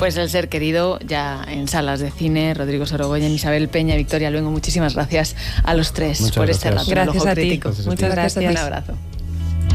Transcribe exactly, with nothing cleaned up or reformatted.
Pues El ser querido ya en salas de cine. Rodrigo Sorogoyen, Isabel Peña, Victoria Luengo, muchísimas gracias a los tres Muchas por gracias. este rato. Gracias a ti. Crítico. Gracias a ti. Muchas gracias. Un abrazo.